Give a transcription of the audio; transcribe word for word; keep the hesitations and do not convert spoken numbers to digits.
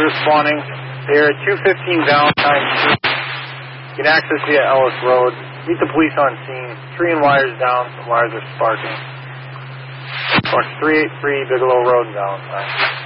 responding. They're at two fifteen Valentine Street. You can access via Ellis Road. Meet the police on scene. Tree and wires down. Some wires are sparking. three eighty-three Bigelow Road in Valentine.